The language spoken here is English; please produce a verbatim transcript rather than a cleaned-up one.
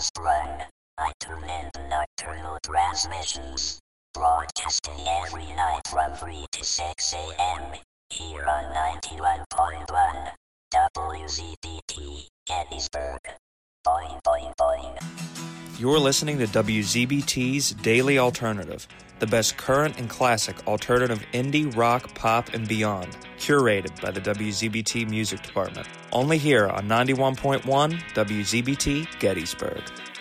Armstrong. I tune in to Nocturnal Transmissions, broadcasting every night from three to six a.m. here on ninety-one point one W Z B T, Gettysburg. Boing, boing, boing. You're listening to W Z B T's Daily Alternative, the best current and classic alternative indie, rock, pop, and beyond, curated by the W Z B T Music Department. Only here on ninety-one point one W Z B T, Gettysburg.